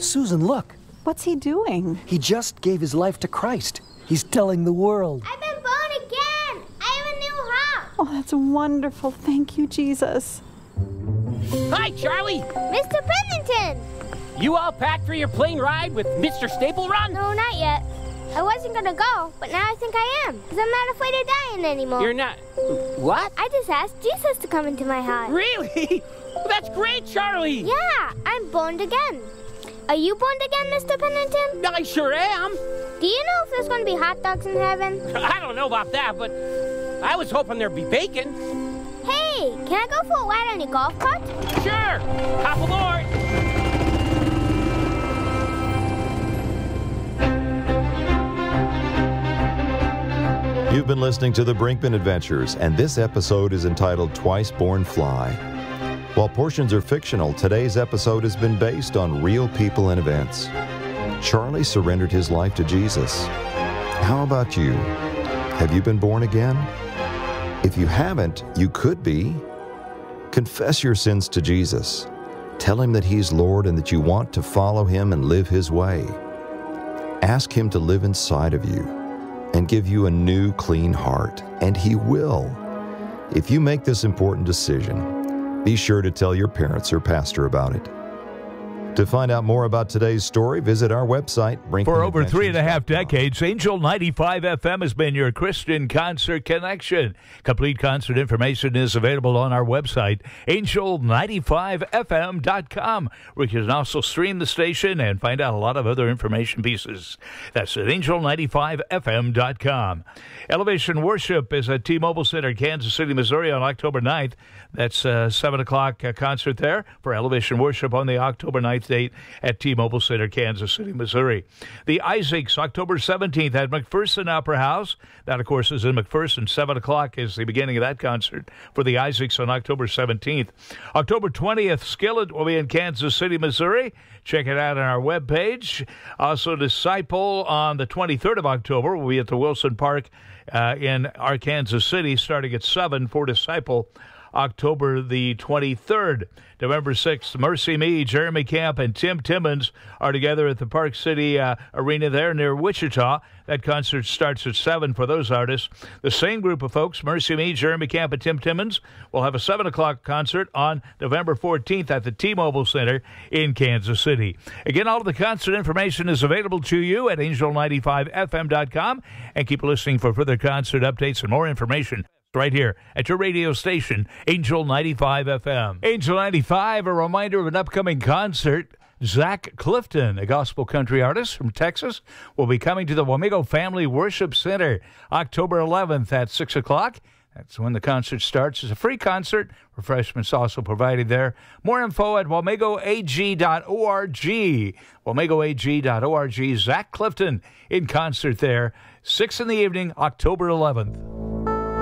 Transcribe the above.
Susan, look. What's he doing? He just gave his life to Christ. He's telling the world. I've been born again. I have a new house. Oh, that's wonderful. Thank you, Jesus. Hi, Charlie. Mr. Pennington. You all packed for your plane ride with Mr. Staple Run? No, not yet. I wasn't going to go, but now I think I am, because I'm not afraid of dying anymore. You're not... What? I just asked Jesus to come into my heart. Really? Well, that's great, Charlie. Yeah, I'm born again. Are you born again, Mr. Pennington? I sure am. Do you know if there's going to be hot dogs in heaven? I don't know about that, but I was hoping there'd be bacon. Hey, can I go for a ride on your golf cart? Sure. Hop aboard. You've been listening to The Brinkman Adventures, and this episode is entitled Twice Born Fly. While portions are fictional, today's episode has been based on real people and events. Charlie surrendered his life to Jesus. How about you? Have you been born again? If you haven't, you could be. Confess your sins to Jesus. Tell him that he's Lord and that you want to follow him and live his way. Ask him to live inside of you and give you a new, clean heart, and he will. If you make this important decision, be sure to tell your parents or pastor about it. To find out more about today's story, visit our website, Brinkman. For over 3.5 decades, Angel 95 FM has been your Christian concert connection. Complete concert information is available on our website, angel95fm.com, where you can also stream the station and find out a lot of other information pieces. That's at angel95fm.com. Elevation Worship is at T-Mobile Center, Kansas City, Missouri on October 9th. That's a 7 o'clock concert there for Elevation Worship on the October 9th date at T-Mobile Center, Kansas City, Missouri. The Isaacs, October 17th at McPherson Opera House. That, of course, is in McPherson. 7 o'clock is the beginning of that concert for the Isaacs on October 17th. October 20th, Skillet will be in Kansas City, Missouri. Check it out on our webpage. Also, Disciple on the 23rd of October will be at the Wilson Park in Kansas City, starting at 7 for Disciple. October the 23rd. November 6th, Mercy Me, Jeremy Camp, and Tim Timmons are together at the Park City Arena there near Wichita. That concert starts at 7 for those artists. The same group of folks, Mercy Me, Jeremy Camp, and Tim Timmons, will have a 7 o'clock concert on November 14th at the T-Mobile Center in Kansas City. Again, all of the concert information is available to you at angel95fm.com, and keep listening for further concert updates and more information right here at your radio station, Angel 95 FM. Angel 95, a reminder of an upcoming concert. Zach Clifton, a gospel country artist from Texas, will be coming to the Wamego Family Worship Center October 11th at 6 o'clock. That's when the concert starts. It's a free concert. Refreshments also provided there. More info at wamegoag.org. wamegoag.org. Zach Clifton in concert there, 6 in the evening, October 11th.